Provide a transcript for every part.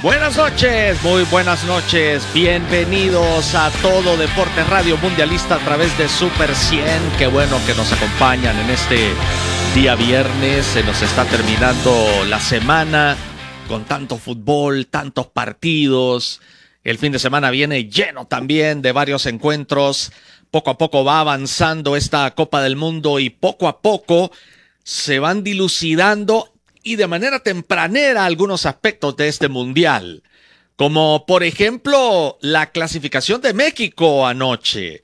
Buenas noches, muy buenas noches. Bienvenidos a Todo Deportes Radio Mundialista a través de Super 100. Qué bueno que nos acompañan en este día viernes. Se nos está terminando la semana con tanto fútbol, tantos partidos. El fin de semana viene lleno también de varios encuentros. Poco a poco va avanzando esta Copa del Mundo y poco a poco se van dilucidando y de manera tempranera algunos aspectos de este mundial, como por ejemplo la clasificación de México anoche.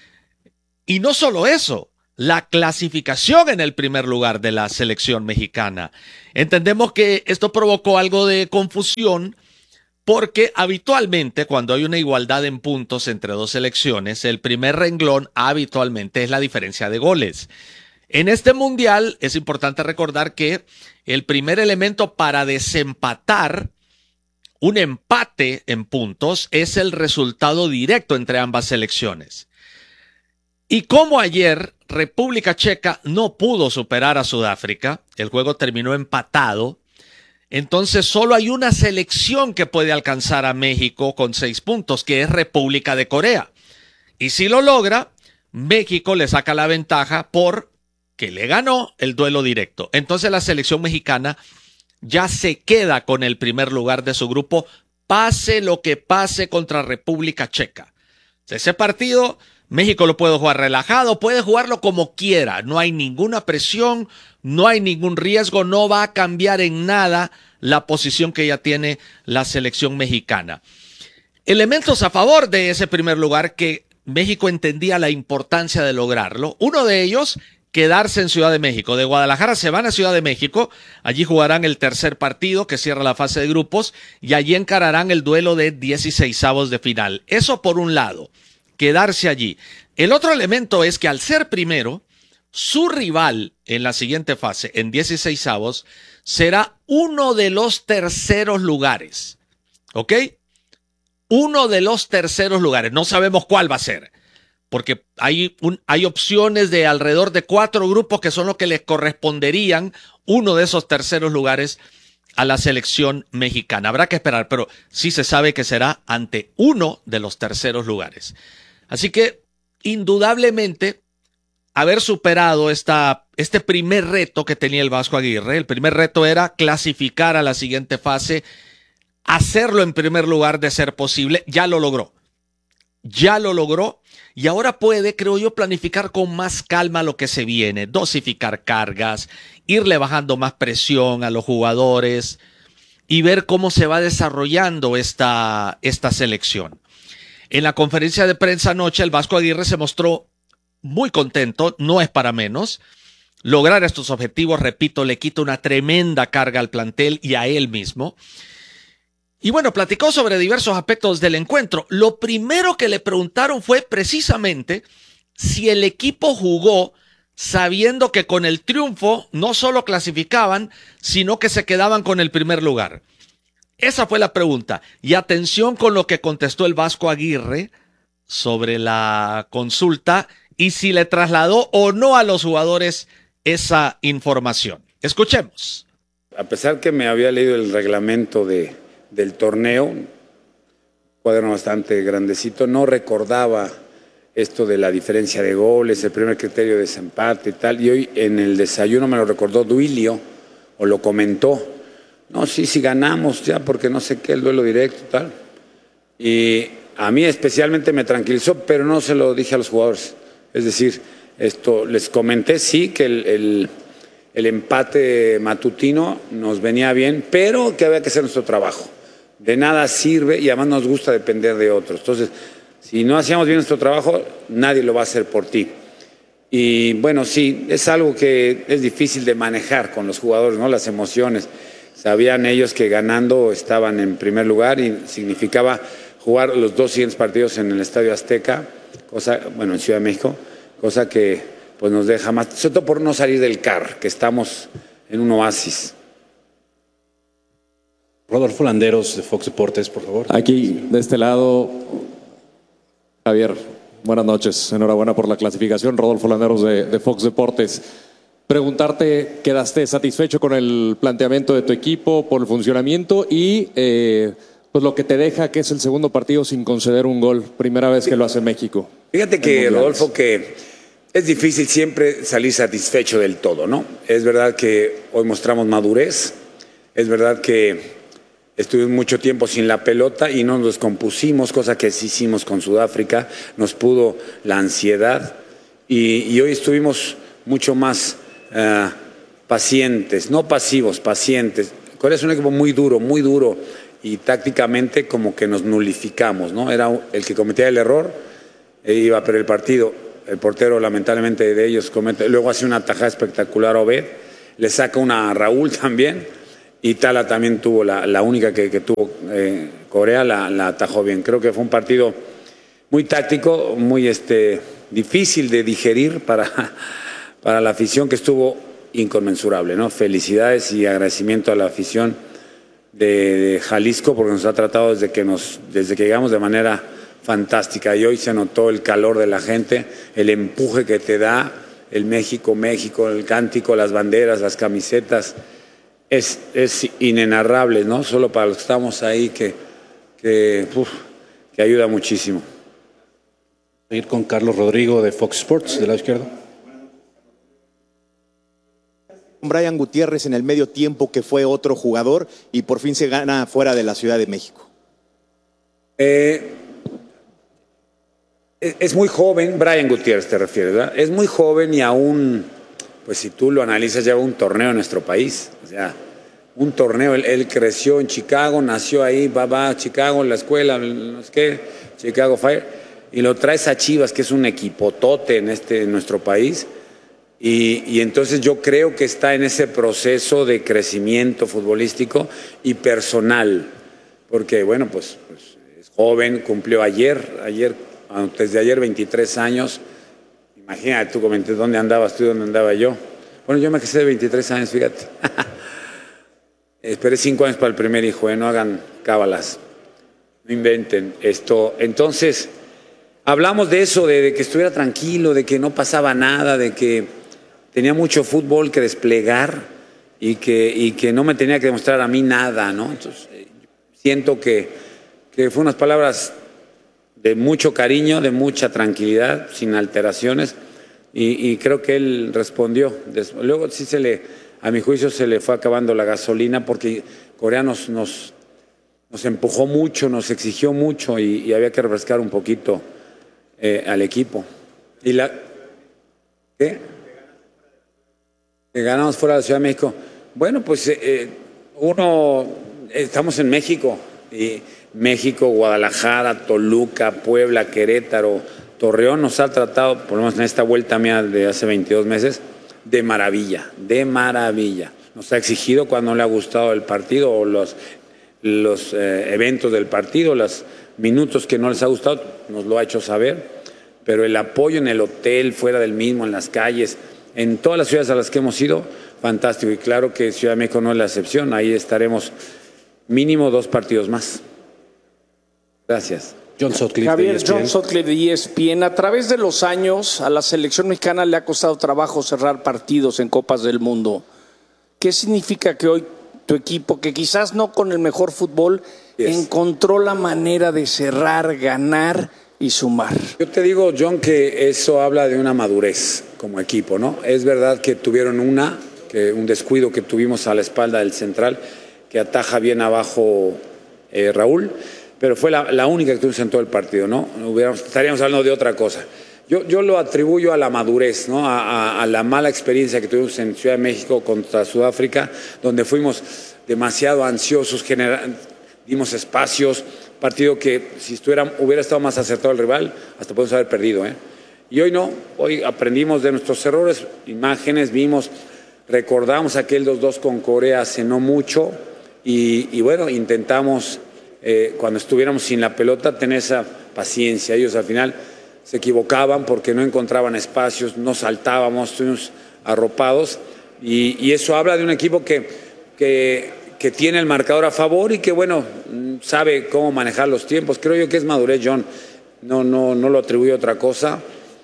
Y no solo eso, la clasificación en el primer lugar de la selección mexicana. Entendemos que esto provocó algo de confusión porque habitualmente cuando hay una igualdad en puntos entre dos selecciones, el primer renglón habitualmente es la diferencia de goles. En este mundial es importante recordar que el primer elemento para desempatar un empate en puntos es el resultado directo entre ambas selecciones. Y como ayer República Checa no pudo superar a Sudáfrica, el juego terminó empatado, entonces solo hay una selección que puede alcanzar a México con 6 puntos, que es República de Corea. Y si lo logra, México le saca la ventaja por que le ganó el duelo directo. Entonces la selección mexicana ya se queda con el primer lugar de su grupo, pase lo que pase contra República Checa. Ese partido México lo puede jugar relajado, puede jugarlo como quiera, no hay ninguna presión, no hay ningún riesgo, no va a cambiar en nada la posición que ya tiene la selección mexicana. Elementos a favor de ese primer lugar que México entendía la importancia de lograrlo. Uno de ellos, quedarse en Ciudad de México. De Guadalajara se van a Ciudad de México, allí jugarán el tercer partido que cierra la fase de grupos y allí encararán el duelo de 16avos de final. Eso por un lado, quedarse allí. El otro elemento es que al ser primero, su rival en la siguiente fase, en 16avos, será uno de los terceros lugares. ¿Ok? Uno de los terceros lugares. No sabemos cuál va a ser, porque hay opciones de alrededor de 4 grupos que son los que les corresponderían uno de esos terceros lugares a la selección mexicana. Habrá que esperar, pero sí se sabe que será ante uno de los terceros lugares. Así que, indudablemente, haber superado este primer reto que tenía el Vasco Aguirre, el primer reto era clasificar a la siguiente fase, hacerlo en primer lugar de ser posible, ya lo logró. Ya lo logró y ahora puede, creo yo, planificar con más calma lo que se viene, dosificar cargas, irle bajando más presión a los jugadores y ver cómo se va desarrollando esta selección. En la conferencia de prensa anoche, el Vasco Aguirre se mostró muy contento, no es para menos. Lograr estos objetivos, repito, le quita una tremenda carga al plantel y a él mismo. Y bueno, platicó sobre diversos aspectos del encuentro. Lo primero que le preguntaron fue precisamente si el equipo jugó sabiendo que con el triunfo no solo clasificaban, sino que se quedaban con el primer lugar. Esa fue la pregunta. Y atención con lo que contestó el Vasco Aguirre sobre la consulta y si le trasladó o no a los jugadores esa información. Escuchemos. A pesar que me había leído el reglamento del torneo, un cuaderno bastante grandecito, no recordaba esto de la diferencia de goles, el primer criterio de desempate y tal, y hoy en el desayuno me lo recordó Duilio, o lo comentó, no, sí ganamos ya, porque no sé qué, el duelo directo y tal, y a mí especialmente me tranquilizó, pero no se lo dije a los jugadores, es decir, esto les comenté, sí, que el empate matutino nos venía bien, pero que había que hacer nuestro trabajo. De nada sirve y además nos gusta depender de otros. Entonces, si no hacíamos bien nuestro trabajo, nadie lo va a hacer por ti. Y bueno, sí, es algo que es difícil de manejar con los jugadores, ¿no? Las emociones. Sabían ellos que ganando estaban en primer lugar y significaba jugar los 2 siguientes partidos en el Estadio Azteca, en Ciudad de México, cosa que pues nos deja más, sobre todo por no salir del CAR, que estamos en un oasis. Rodolfo Landeros de Fox Deportes, por favor. Aquí, de este lado, Javier, buenas noches. Enhorabuena por la clasificación. Rodolfo Landeros de Fox Deportes. Preguntarte, ¿quedaste satisfecho con el planteamiento de tu equipo por el funcionamiento? Y pues lo que te deja que es el segundo partido sin conceder un gol, primera vez que lo hace México. Fíjate que, Rodolfo, que es difícil siempre salir satisfecho del todo, ¿no? Es verdad que hoy mostramos madurez, es verdad que estuvimos mucho tiempo sin la pelota y no nos descompusimos, cosa que sí hicimos con Sudáfrica, nos pudo la ansiedad y hoy estuvimos mucho más pacientes, no pasivos, pacientes. Corea es un equipo muy duro y tácticamente como que nos nulificamos, ¿no? Era el que cometía el error e iba a perder el partido. El portero, lamentablemente, de ellos comete. Luego hace una tajada espectacular a Obed. Le saca una a Raúl también. Y Tala también tuvo la única que tuvo Corea, la atajó bien. Creo que fue un partido muy táctico, muy difícil de digerir para la afición, que estuvo inconmensurable, ¿no? Felicidades y agradecimiento a la afición de Jalisco, porque nos ha tratado desde que llegamos de manera fantástica, y hoy se notó el calor de la gente, el empuje que te da el México, el cántico, las banderas, las camisetas, es inenarrable, ¿no? Solo para los que estamos ahí que ayuda muchísimo. Ir con Carlos Rodrigo de Fox Sports, del lado izquierdo. Brian Gutiérrez en el medio tiempo, que fue otro jugador, y por fin se gana fuera de la Ciudad de México. Es muy joven, Brian Gutiérrez te refieres, ¿verdad? Es muy joven y aún, pues si tú lo analizas, lleva un torneo en nuestro país. O sea, un torneo, él creció en Chicago, nació ahí, va a Chicago, en la escuela, no sé qué, Chicago Fire, y lo traes a Chivas, que es un equipotote en nuestro país. Y entonces yo creo que está en ese proceso de crecimiento futbolístico y personal, porque bueno, pues es joven, cumplió desde ayer 23 años, imagínate tú, comenté, ¿dónde andabas tú y dónde andaba yo? Bueno, yo me casé de 23 años, fíjate. Esperé 5 años para el primer hijo, no hagan cábalas, no inventen esto. Entonces, hablamos de eso, de que estuviera tranquilo, de que no pasaba nada, de que tenía mucho fútbol que desplegar y que no me tenía que demostrar a mí nada, ¿no? Entonces, siento que fue unas palabras de mucho cariño, de mucha tranquilidad, sin alteraciones, y creo que él respondió. Luego sí a mi juicio se le fue acabando la gasolina, porque Corea nos empujó mucho, nos exigió mucho y había que refrescar un poquito al equipo. ¿Qué? Que ganamos fuera de la Ciudad de México. Bueno, pues estamos en México, y México, Guadalajara, Toluca, Puebla, Querétaro, Torreón nos ha tratado, por lo menos en esta vuelta mía de hace 22 meses, de maravilla, de maravilla. Nos ha exigido cuando no le ha gustado el partido o los eventos del partido, los minutos que no les ha gustado, nos lo ha hecho saber, pero el apoyo en el hotel, fuera del mismo, en las calles, en todas las ciudades a las que hemos ido, fantástico. Y claro que Ciudad de México no es la excepción. Ahí estaremos mínimo 2 partidos más. Gracias. John Sutcliffe, Javier, de ESPN. John Sutcliffe de ESPN. A través de los años, a la selección mexicana le ha costado trabajo cerrar partidos en Copas del Mundo. ¿Qué significa que hoy tu equipo, que quizás no con el mejor fútbol, encontró la manera de cerrar, ganar y sumar? Yo te digo, John, que eso habla de una madurez como equipo, ¿no? Es verdad que tuvieron un descuido que tuvimos a la espalda del central, que ataja bien abajo Raúl, pero fue la única que tuvimos en todo el partido, ¿no? Estaríamos hablando de otra cosa. Yo lo atribuyo a la madurez, ¿no? A la mala experiencia que tuvimos en Ciudad de México contra Sudáfrica, donde fuimos demasiado ansiosos, dimos espacios, partido que si hubiera estado más acertado el rival, hasta podemos haber perdido, ¿eh? Y hoy no, hoy aprendimos de nuestros errores, imágenes, recordamos aquel 2-2 con Corea hace no mucho, y bueno, intentamos, cuando estuviéramos sin la pelota, tener esa paciencia. Ellos al final se equivocaban porque no encontraban espacios, no saltábamos, estuvimos arropados, y eso habla de un equipo que tiene el marcador a favor y que, bueno, sabe cómo manejar los tiempos. Creo yo que es madurez, John. No lo atribuyo a otra cosa.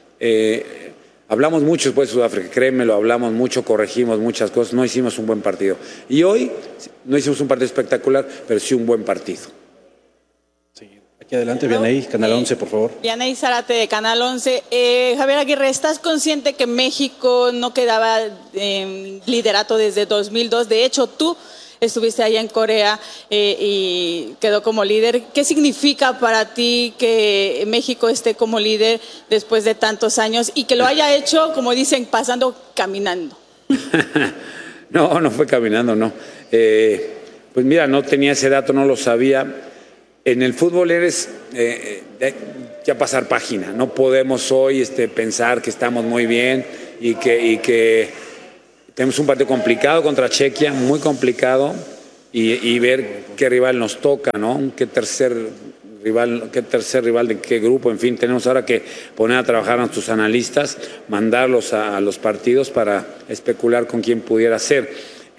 Hablamos mucho después de Sudáfrica, créemelo, hablamos mucho, corregimos muchas cosas, no hicimos un buen partido. Y hoy no hicimos un partido espectacular, pero sí un buen partido. Aquí adelante, Vianey, Canal 11, por favor. Vianey Zárate de Canal 11. Javier Aguirre, ¿estás consciente que México no quedaba en liderato desde 2002? De hecho, tú estuviste allá en Corea y quedó como líder. ¿Qué significa para ti que México esté como líder después de tantos años y que lo haya hecho, como dicen, pasando caminando? No fue caminando, no. Pues mira, no tenía ese dato, no lo sabía. En el fútbol eres ya pasar página. No podemos hoy pensar que estamos muy bien y que tenemos un partido complicado contra Chequia, muy complicado, y ver qué rival nos toca, ¿no? Qué tercer rival de qué grupo. En fin, tenemos ahora que poner a trabajar a nuestros analistas, mandarlos a los partidos para especular con quién pudiera ser.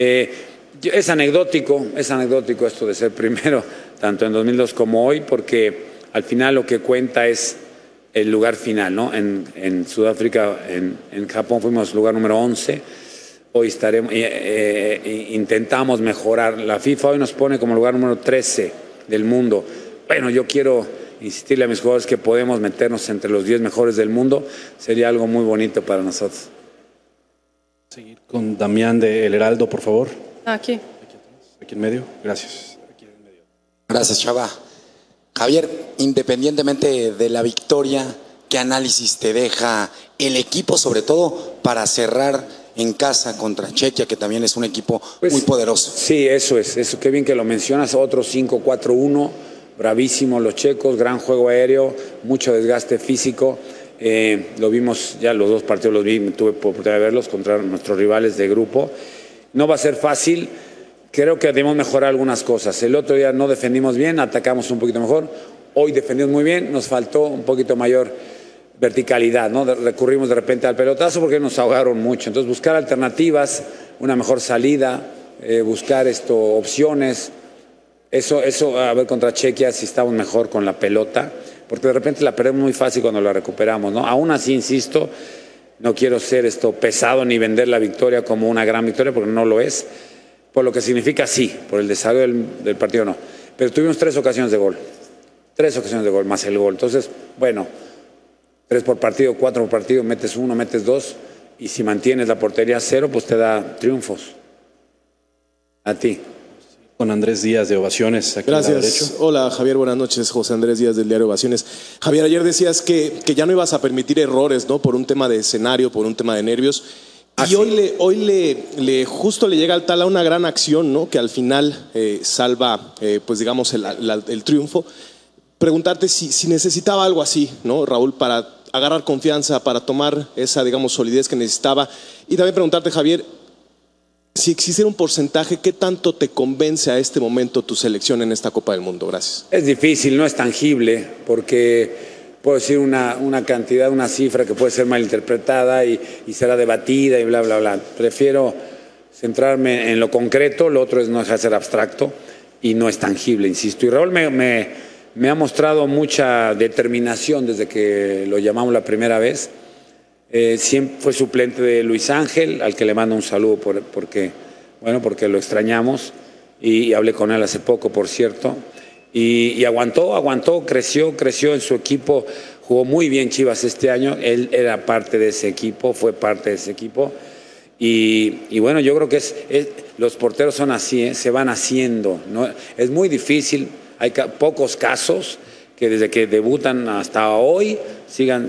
Es anecdótico esto de ser primero, tanto en 2002 como hoy, porque al final lo que cuenta es el lugar final, ¿no? En Sudáfrica, en Japón fuimos lugar número 11, hoy estaremos, intentamos mejorar. La FIFA hoy nos pone como lugar número 13 del mundo. Bueno, yo quiero insistirle a mis jugadores que podemos meternos entre los 10 mejores del mundo, sería algo muy bonito para nosotros. Seguir con Damián de El Heraldo, por favor. Aquí. Aquí en medio, gracias. Aquí en medio. Gracias, Chava. Javier, independientemente de la victoria, ¿qué análisis te deja el equipo, sobre todo para cerrar en casa contra Chequia, que también es un equipo muy poderoso? Sí, eso, qué bien que lo mencionas. Otro 5-4-1, bravísimo los checos, gran juego aéreo, mucho desgaste físico. Lo vimos ya los dos partidos, los vi, tuve oportunidad de verlos contra nuestros rivales de grupo. No va a ser fácil, creo que debemos mejorar algunas cosas. El otro día no defendimos bien, atacamos un poquito mejor. Hoy defendimos muy bien, nos faltó un poquito mayor verticalidad, ¿no? Recurrimos de repente al pelotazo porque nos ahogaron mucho. Entonces buscar alternativas, una mejor salida, buscar opciones. Eso, a ver contra Chequia si estamos mejor con la pelota, porque de repente la perdemos muy fácil cuando la recuperamos, ¿no? Aún así, insisto, no quiero ser pesado ni vender la victoria como una gran victoria, porque no lo es. Por lo que significa, sí, por el desarrollo del partido no. Pero tuvimos 3 ocasiones de gol. 3 ocasiones de gol más el gol. Entonces, bueno, 3 por partido, 4 por partido, metes 1, metes 2, y si mantienes la portería 0, pues te da triunfos. A ti. Con Andrés Díaz de Ovaciones. Aquí gracias. Hola, Javier, buenas noches. José Andrés Díaz del diario Ovaciones. Javier, ayer decías que ya no ibas a permitir errores, ¿no? Por un tema de escenario, por un tema de nervios. Y hoy justo le llega al Tala una gran acción, ¿no? Que al final salva, pues digamos, el triunfo. Preguntarte si necesitaba algo así, ¿no, Raúl, para agarrar confianza, para tomar esa, digamos, solidez que necesitaba. Y también preguntarte, Javier, si existiera un porcentaje, ¿qué tanto te convence a este momento tu selección en esta Copa del Mundo? Gracias. Es difícil, no es tangible, porque puedo decir una cantidad, una cifra que puede ser malinterpretada y será debatida y bla, bla, bla. Prefiero centrarme en lo concreto, lo otro es no dejar de ser abstracto y no es tangible, insisto. Y Raúl me ha mostrado mucha determinación desde que lo llamamos la primera vez. Siempre fue suplente de Luis Ángel, al que le mando un saludo porque lo extrañamos, y hablé con él hace poco, por cierto, y aguantó, creció en su equipo, jugó muy bien Chivas este año, él era parte de ese equipo, fue parte de ese equipo, y bueno, yo creo que los porteros son así, se van haciendo, ¿no? Es muy difícil, hay pocos casos que desde que debutan hasta hoy sigan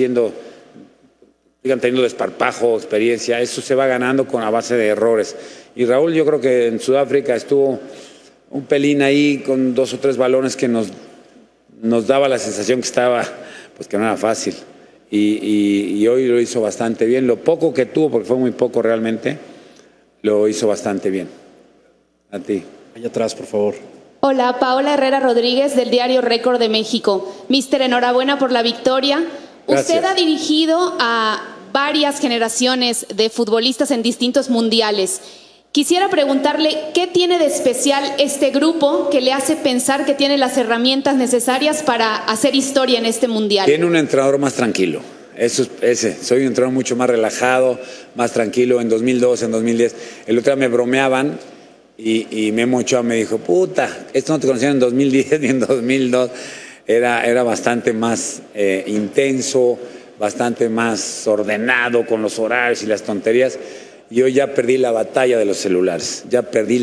teniendo desparpajo, experiencia. Eso se va ganando a base de errores. Y Raúl, yo creo que en Sudáfrica estuvo un pelín ahí con 2 o 3 balones que nos daba la sensación que no era fácil. Y hoy lo hizo bastante bien. Lo poco que tuvo, porque fue muy poco realmente, lo hizo bastante bien. A ti. Allá atrás, por favor. Hola, Paola Herrera Rodríguez del diario Récord de México. Mister, enhorabuena por la victoria. Gracias. Usted ha dirigido a varias generaciones de futbolistas en distintos mundiales. Quisiera preguntarle, ¿qué tiene de especial este grupo que le hace pensar que tiene las herramientas necesarias para hacer historia en este mundial? Tiene un entrenador más tranquilo. Soy un entrenador mucho más relajado, más tranquilo. En 2002, en 2010, el otro día me bromeaban y Memo Ochoa me dijo, puta, esto no te conocían en 2010 ni en 2002. era bastante más intenso, bastante más ordenado con los horarios y las tonterías. Yo ya perdí la batalla de los celulares, ya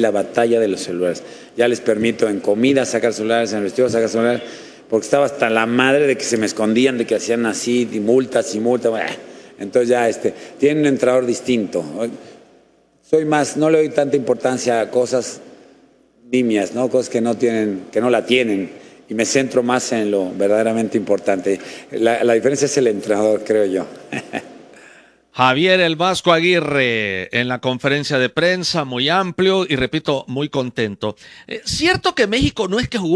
les permito en comida sacar celulares, en el vestido sacar celulares, porque estaba hasta la madre de que se me escondían, de que hacían así, y multas. Entonces ya tienen un entrenador distinto. Soy más, no le doy tanta importancia a cosas nimias, ¿no? Cosas que no la tienen, y me centro más en lo verdaderamente importante. La diferencia es el entrenador, creo yo. Javier El Vasco Aguirre en la conferencia de prensa, muy amplio y repito, muy contento. Cierto que México no es que jugó